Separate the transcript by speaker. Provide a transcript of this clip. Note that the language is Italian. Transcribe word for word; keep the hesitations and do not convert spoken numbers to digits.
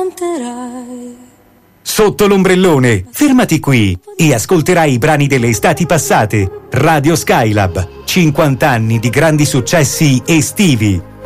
Speaker 1: canterai.
Speaker 2: Sotto l'ombrellone, fermati qui e ascolterai i brani delle estati passate. Radio Skylab, cinquanta anni di grandi successi estivi.